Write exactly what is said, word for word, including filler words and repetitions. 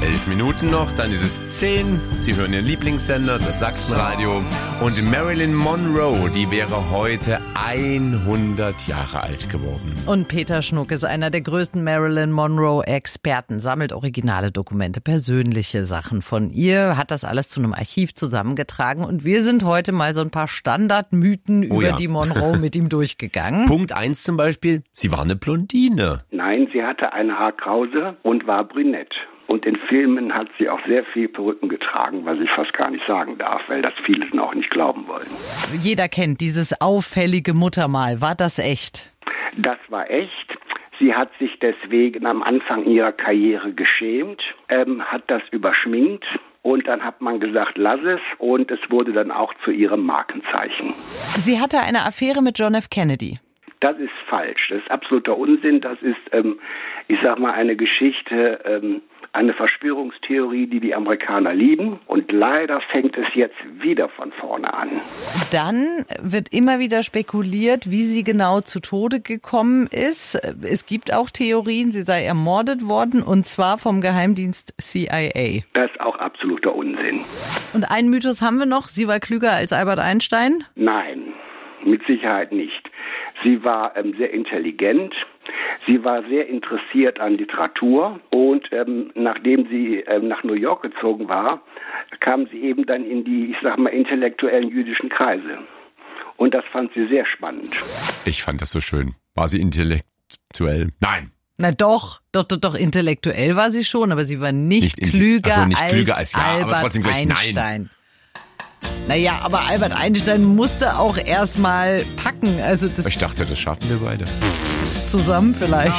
Elf Minuten noch, dann ist es zehn. Sie hören Ihren Lieblingssender, das Sachsenradio. Und Marilyn Monroe, die wäre heute hundert Jahre alt geworden. Und Peter Schnuck ist einer der größten Marilyn Monroe-Experten, sammelt originale Dokumente, persönliche Sachen von ihr, hat das alles zu einem Archiv zusammengetragen. Und wir sind heute mal so ein paar Standardmythen Oh über ja. die Monroe mit ihm durchgegangen. Punkt eins zum Beispiel, sie war eine Blondine. Nein, sie hatte eine Haarkrause und war brünett. Und in Filmen hat sie auch sehr viel Perücken getragen, was ich fast gar nicht sagen darf, weil das viele auch nicht glauben wollen. Jeder kennt dieses auffällige Muttermal. War das echt? Das war echt. Sie hat sich deswegen am Anfang ihrer Karriere geschämt, ähm, hat das überschminkt. Und dann hat man gesagt, lass es. Und es wurde dann auch zu ihrem Markenzeichen. Sie hatte eine Affäre mit John F. Kennedy. Das ist falsch. Das ist absoluter Unsinn. Das ist, ähm, ich sag mal, eine Geschichte, ähm, eine Verschwörungstheorie, die die Amerikaner lieben. Und leider fängt es jetzt wieder von vorne an. Dann wird immer wieder spekuliert, wie sie genau zu Tode gekommen ist. Es gibt auch Theorien, sie sei ermordet worden, und zwar vom Geheimdienst C I A. Das ist auch absoluter Unsinn. Und einen Mythos haben wir noch, sie war klüger als Albert Einstein? Nein, mit Sicherheit nicht. Sie war ähm, sehr intelligent. Sie war sehr interessiert an Literatur und ähm, nachdem sie ähm, nach New York gezogen war, kam sie eben dann in die, ich sag mal, intellektuellen jüdischen Kreise. Und das fand sie sehr spannend. Ich fand das so schön. War sie intellektuell? Nein. Na doch, doch, doch, doch, intellektuell war sie schon, aber sie war nicht, Nicht klüger, also nicht als klüger als ja, Albert aber trotzdem gleich Einstein. nein. Naja, aber Albert Einstein musste auch erstmal packen. Also das Ich dachte, das schaffen wir beide. zusammen vielleicht.